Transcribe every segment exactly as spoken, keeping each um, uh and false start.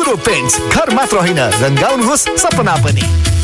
Euro paints घर मात्र होइन रंगाउनुहोस् सपना पनि।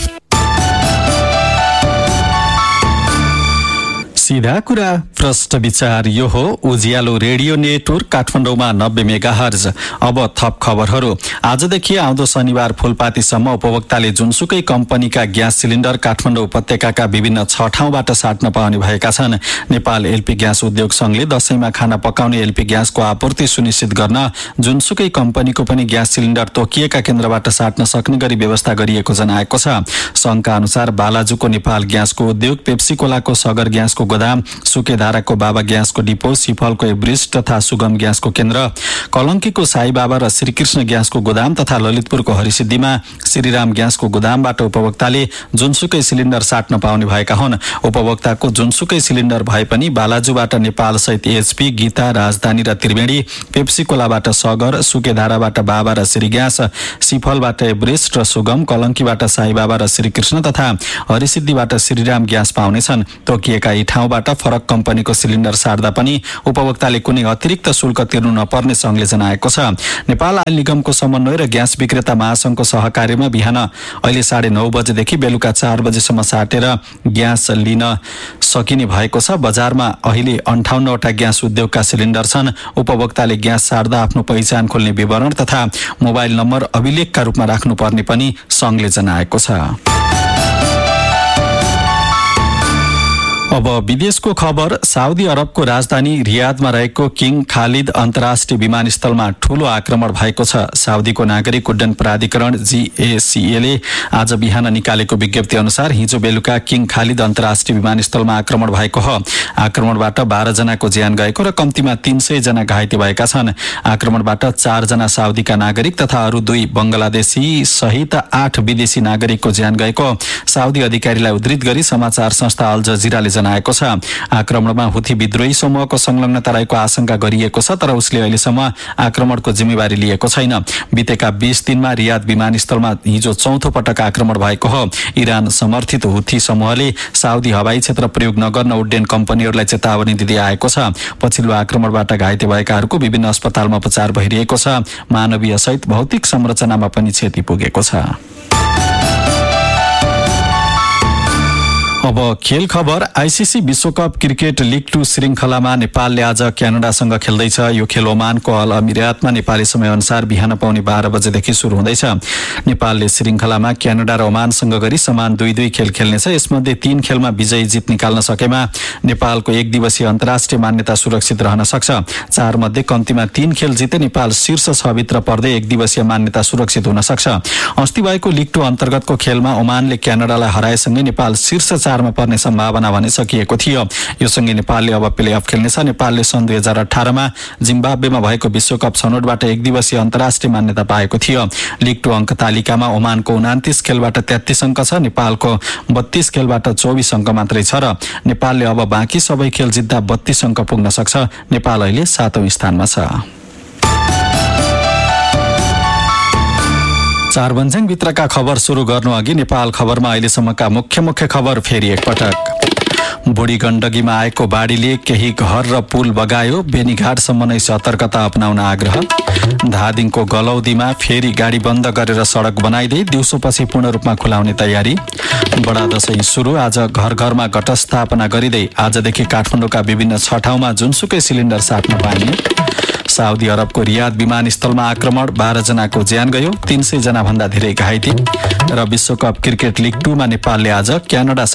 सीधा कुरा प्रष्ट विचार यो हो उज्यालो रेडियो नेटवर्क काठमाडौँमा नब्बे मेगाहर्ज। अब थप खबरहरू। आजदेखि आउँदो शनिबार फुलपातीसम्म उपभोक्ताले जुनसुकै कम्पनीका ग्यास सिलिन्डर काठमाडौँ उपत्यकाका विभिन्न छ ठाउँबाट साट्न पाउने भएका छन्। नेपाल एलपी ग्यास उद्योग संघले दशैंमा खाना पकाउने एलपी ग्यासको आपूर्ति सुनिश्चित गर्न जुनसुकै कम्पनीको पनि ग्यास सिलिन्डर तोकिएका केन्द्रबाट साट्न सक्ने गरी व्यवस्था गरिएको जनाएको छ। संघका अनुसार बालाजुको नेपाल ग्यासको उद्योग, पेप्सी कोलाको सगर ग्यासको गोदाम, सुकेधाराको बाबा ग्यासको डिपो, सिफलको एभरेस्ट तथा सुगम ग्यासको केन्द्र, कलंकीको साई बाबा र श्रीकृष्ण ग्यासको गोदाम तथा ललितपुरको हरिसिद्धिमा श्रीराम ग्यासको गोदामबाट उपभोक्ताले जुनसुकै सिलिन्डर साट्न पाउने भएका हुन्। उपभोक्ताको जुनसुकै सिलिन्डर भए पनि बालाजुबाट नेपाल सहित एचपी, गीता, राजधानी र त्रिवेणी, पेप्सी कोलाबाट सगर, सुकेधाराबाट बाबा र श्री ग्यास, सिफलबाट एभरेस्ट र सुगम, कलंकीबाट साई बाबा र श्रीकृष्ण तथा हरिसिद्धिबाट श्रीराम ग्यास पाउनेछन्। तोकिएका यी ठाउँबाट फरक कम्पनीको सिलिन्डर साट्दा पनि उपभोक्ताले कुनै अतिरिक्त शुल्क तिर्नु नपर्ने संघले जनाएको छ। नेपाल आयल निगमको समन्वय र ग्यास विक्रेता महासंघको सहकार्यमा बिहान अहिले साढे नौ बजेदेखि बेलुका चार बजेसम्म साटेर ग्यास लिन सकिने भएको छ। बजारमा अहिले अन्ठाउन्नवटा ग्यास उद्योगका सिलिन्डर छन्। उपभोक्ताले ग्यास साट्दा आफ्नो पहिचान खोल्ने विवरण तथा मोबाइल नम्बर अभिलेखका रूपमा राख्नुपर्ने पनि संघले जनाएको छ। अब विदेशको खबर। साउदी अरबको राजधानी रियादमा रहेको किङ खालिद अन्तर्राष्ट्रिय विमानस्थलमा ठूलो आक्रमण भएको छ। साउदीको नागरिक उड्डयन प्राधिकरण जीएसीएले आज बिहान निकालेको विज्ञप्ति अनुसार हिजो बेलुका किङ खालिद अन्तर्राष्ट्रिय विमानस्थलमा आक्रमण भएको हो। आक्रमणबाट बाह्र जनाको ज्यान गएको र कम्तीमा तीन सय जना घाइते भएका छन्। आक्रमणबाट चार जना साउदीका नागरिक तथा अरू दुई बंगलादेशी सहित आठ विदेशी नागरिकको ज्यान गएको साउदी अधिकारीलाई उद्धृत गरी समाचार संस्था अल जजिराले जनाएको छ। आक्रमणमा हुथी विद्रोही समूहको संलग्नता रहेको आशंका गरिएको छ, तर उसले अहिलेसम्म आक्रमणको जिम्मेवारी लिएको छैन। बितेका बीस दिनमा रियाद विमानस्थलमा हिजो चौथो पटक आक्रमण भएको हो। इरान समर्थित हुथी समूहले साउदी हवाई क्षेत्र प्रयोग नगर्न उड्डयन कम्पनीहरूलाई चेतावनी दिँदै आएको छ। पछिल्लो आक्रमणबाट घाइते भएकाहरूको विभिन्न अस्पतालमा उपचार भइरहेको छ। मानवीय सहित भौतिक संरचनामा पनि क्षति पुगेको छ। अब खेल खबर। आईसीसी विश्वकप क्रिकेट लिग टू श्रृंखलामा नेपालले आज क्यानाडासँग खेल्दैछ। यो खेल ओमानको अल अमिरातमा नेपाली समय अनुसार बिहान पाउने बाह्र बजेदेखि सुरु हुँदैछ। नेपालले श्रृंखलामा क्यानाडा र ओमानसँग गरी समान दुई दुई खेल खेल्नेछ। यसमध्ये तीन खेलमा विजयी जित निकाल्न सकेमा नेपालको एक दिवसीय अन्तर्राष्ट्रिय मान्यता सुरक्षित रहन सक्छ। चार मध्ये कम्तीमा तीन खेल जिते नेपाल शीर्ष छ भित्र पर्दै एक दिवसीय मान्यता सुरक्षित हुन सक्छ। अस्ति भएको लिग टू अन्तर्गतको खेलमा ओमानले क्यानाडालाई हराएसँगै नेपाल शीर्ष चारमा पर्ने सम्भावना भने सकिएको थियो। यो सँगै नेपालले अब प्लेअफ खेल्नेछ। नेपालले सन् दुई हजार अठारमा जिम्बाब्वेमा भएको विश्वकप छनौटबाट एक दिवसीय अन्तर्राष्ट्रिय मान्यता पाएको थियो। लिग टू अंक तालिकामा ओमानको उनातिस खेलबाट तेत्तीस अंक छ। नेपालको बत्तीस खेलबाट चौबीस अंक मात्रै छ र नेपालले अब बाँकी सबै खेल जित्दा बत्तीस अंक पुग्न सक्छ। नेपाल अहिले सातौं स्थानमा छ। चार भन्ज्याङ भित्रका खबर सुरु गर्नु अघि नेपाल खबरमा अहिलेसम्मका मुख्य मुख्य खबर फेरि एकपटक। बुढी गण्डकीमा आएको बाढीले केही घर र पुल बगायो। बेनीघाटसम्म नै सतर्कता अपनाउन आग्रह। धादिङको गलौदीमा फेरि गाडी बन्द गरेर सडक बनाइदै दिउँसोपछि पूर्ण रूपमा खुलाउने तयारी। बडा दशैं सुरु। आज घर घरमा घटस्थापना गरिँदै आजदेखि काठमाडौँका विभिन्न छ ठाउँमा जुनसुकै सिलिन्डर साट्न पाइने। साउदी अरबको रियाद विमानस्थलमा आक्रमण, बाह्र जनाको ज्यान गयो, तीन सय जना भन्दा धेरै घाइते। र विश्वकप क्रिकेट लिग टूमा नेपालले आज क्यानाडासँग